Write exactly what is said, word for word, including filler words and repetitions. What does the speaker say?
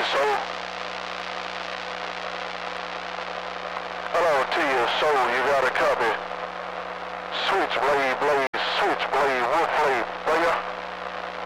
soul. Hello to your soul, you got a copy. Switchblade blade.